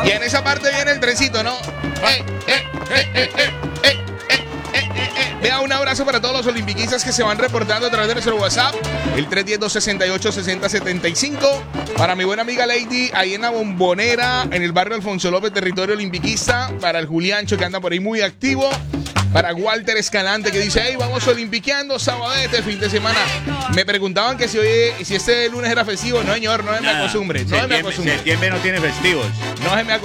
Y en esa parte viene el trencito, ¿no? Vea, un abrazo para todos los olimpiquistas que se van reportando a través de nuestro WhatsApp, el 310-268-6075. Para mi buena amiga Lady, ahí en la Bombonera, en el barrio Alfonso López, territorio olimpiquista. Para el Juliancho, que anda por ahí muy activo. Para Walter Escalante, que dice, hey, vamos olimpiqueando sabadete, fin de semana. Me preguntaban que si este lunes era festivo. No, señor, no es mi acostumbre. No es mi acostumbre. Septiembre no tiene festivos. No es mi acostumbre.